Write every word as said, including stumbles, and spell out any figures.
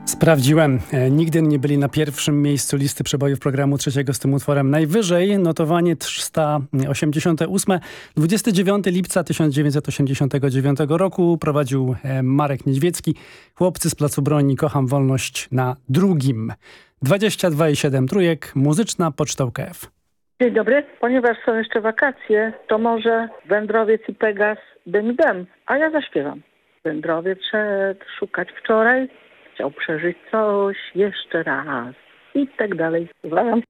Sprawdziłem. E, Nigdy nie byli na pierwszym miejscu listy przebojów programu trzeciego z tym utworem. Najwyżej notowanie trzysta osiemdziesiąte ósme. dwudziestego dziewiątego lipca tysiąc dziewięćset osiemdziesiątego dziewiątego roku prowadził e, Marek Niedźwiecki. Chłopcy z Placu Broni, kocham wolność na drugim. dwadzieścia dwa i siedem trójek, muzyczna poczta U K F. Dzień dobry. Ponieważ są jeszcze wakacje, to może Wędrowiec i Pegas dym dem, a ja zaśpiewam. Wędrowiec szedł szukać wczoraj, chciał przeżyć coś jeszcze raz i tak dalej. Uważam.